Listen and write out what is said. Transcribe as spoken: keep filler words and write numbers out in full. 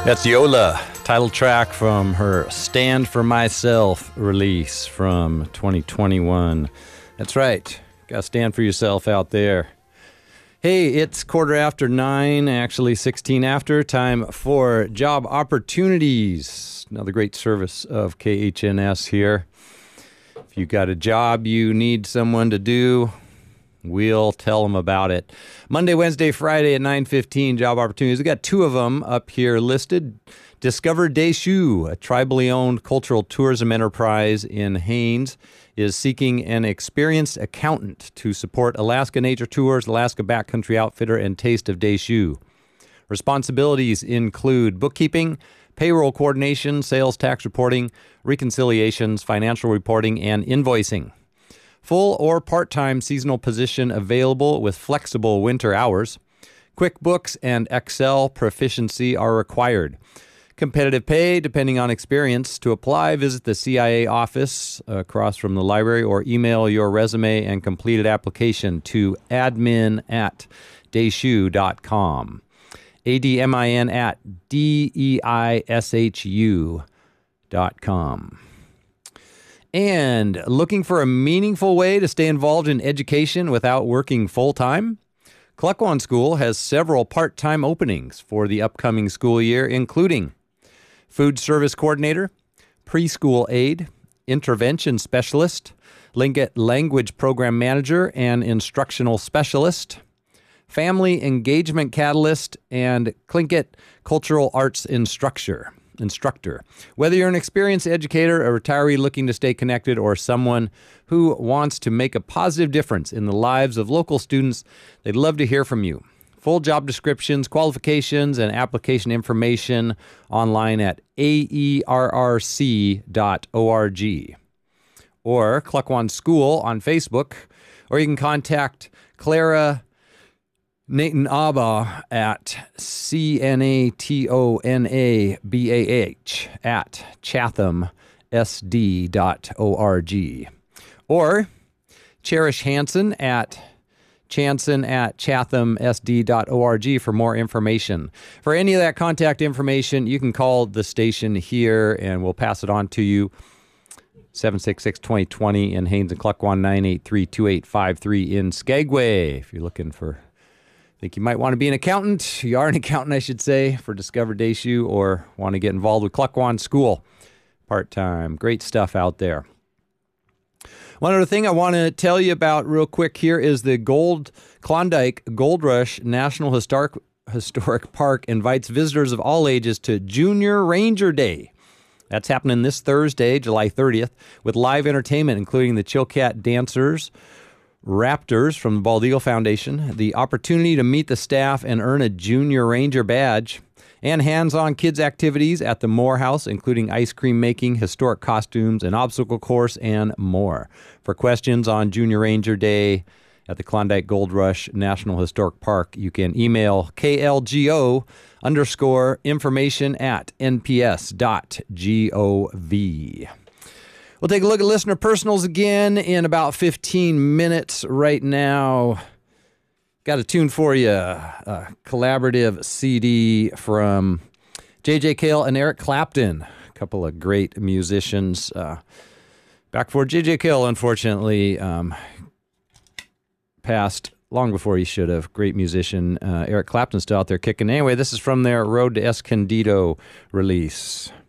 That's Yola, title track from her Stand For Myself release from twenty twenty-one. That's right. Got to stand for yourself out there. Hey, it's quarter after nine, actually sixteen after. Time for Job Opportunities. Another great service of K H N S here. If you got a job you need someone to do, we'll tell them about it. Monday, Wednesday, Friday at nine fifteen, Job Opportunities. We've got two of them up here listed. Discover Deschutes, a tribally owned cultural tourism enterprise in Haines, is seeking an experienced accountant to support Alaska Nature Tours, Alaska Backcountry Outfitter, and Taste of Deschutes. Responsibilities include bookkeeping, payroll coordination, sales tax reporting, reconciliations, financial reporting, and invoicing. Full or part-time seasonal position available with flexible winter hours. QuickBooks and Excel proficiency are required. Competitive pay depending on experience. To apply, visit the C I A office across from the library or email your resume and completed application to admin at deishu dot com. A D M I N at D E I S H U dot com. And looking for a meaningful way to stay involved in education without working full-time? Klukwan School has several part-time openings for the upcoming school year, including food service coordinator, preschool aide, intervention specialist, Tlingit language program manager and instructional specialist, family engagement catalyst, and Tlingit cultural arts instructor. Instructor. Whether you're an experienced educator, a retiree looking to stay connected, or someone who wants to make a positive difference in the lives of local students, they'd love to hear from you. Full job descriptions, qualifications, and application information online at A E R R C dot org or Klukwan School on Facebook, or you can contact Clara Nathan Abba at C N A T O N A B A H at chatham S D dot org, or Cherish Hansen at Chanson at chatham S D dot org for more information. For any of that contact information, you can call the station here and we'll pass it on to you. seven six six, two zero two zero in Haines and Klukwan, nine eight three, two eight five three in Skagway. If you're looking for think you might want to be an accountant. You are an accountant, I should say, for Discover Deschutes, or want to get involved with Klukwan School part-time. Great stuff out there. One other thing I want to tell you about real quick here is the Gold Klondike Gold Rush National Historic, Historic Park invites visitors of all ages to Junior Ranger Day. That's happening this Thursday, July thirtieth, with live entertainment, including the Chilkat Dancers, Raptors from the Bald Eagle Foundation, the opportunity to meet the staff and earn a Junior Ranger badge, and hands-on kids activities at the Moore House, including ice cream making, historic costumes, an obstacle course, and more. For questions on Junior Ranger Day at the Klondike Gold Rush National Historic Park, you can email K L G O underscore information at N P S dot gov. We'll take a look at listener personals again in about fifteen minutes right now. Got a tune for you, a collaborative C D from J J Cale and Eric Clapton, a couple of great musicians. Uh, back before J J Cale, unfortunately, um, passed long before he should have. Great musician. Uh, Eric Clapton's still out there kicking. Anyway, this is from their Road to Escondido release.